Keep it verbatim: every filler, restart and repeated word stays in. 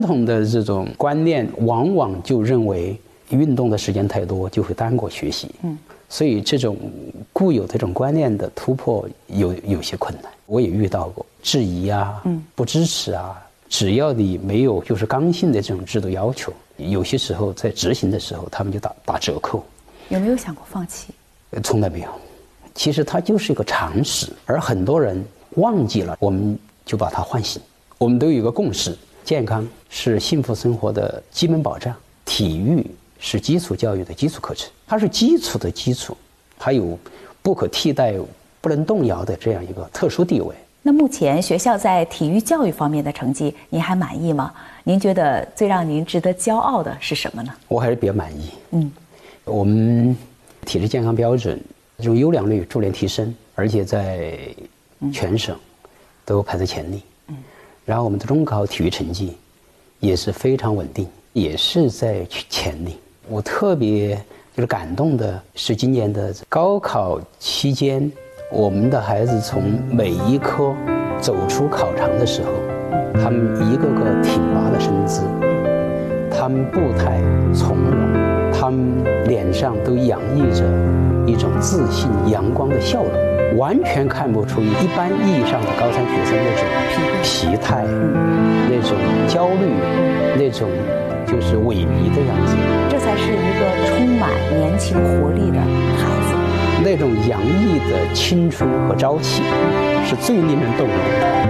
传统的这种观念往往就认为运动的时间太多就会耽搁学习，嗯，所以这种固有的这种观念的突破有有些困难。我也遇到过质疑啊，嗯，不支持啊。只要你没有就是刚性的这种制度要求，有些时候在执行的时候，他们就打打折扣。 有没有想过放弃？ 从来没有。其实它就是一个常识，而很多人忘记了，我们就把它唤醒。我们都有一个共识：健康是幸福生活的基本保障，体育是基础教育的基础课程，它是基础的基础，还有不可替代、不能动摇的这样一个特殊地位。 那目前学校在体育教育方面的成绩，您还满意吗？您觉得最让您值得骄傲的是什么呢？ 我还是比较满意。嗯，我们体质健康标准这种优良率逐年提升，而且在全省都排在前列。嗯，然后我们的中考体育成绩也是非常稳定，也是在前列。我特别就是感动的是今年的高考期间，我们的孩子从每一科走出考场的时候，他们一个个挺拔的身姿，他们步态从容，他们脸上都洋溢着一种自信阳光的笑容，完全看不出一般意义上的高三学生那种疲态、那种焦虑、那种就是萎靡的样子。 这才是一个充满年轻活力的孩子。 那种洋溢的青春和朝气，是最令人动容的。